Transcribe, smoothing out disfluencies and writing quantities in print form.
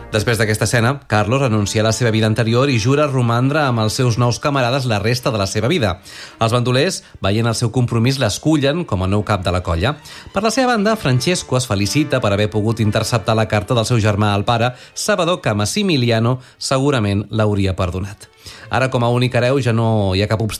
Després d'aquesta escena, Carlos renuncia a la seva vida anterior i jura romandre amb els seus nous camarades la resta de la seva vida. Els bandolers, veient el seu compromís, l'escullen com a nou cap de la colla. Per la seva banda, Francesco es felicita per haver pogut interceptar la carta del seu germà al pare, sabedor que Massimiliano segurament l'hauria perdonat. Ara, com a únic hereu, ja no hi ha cap obstacle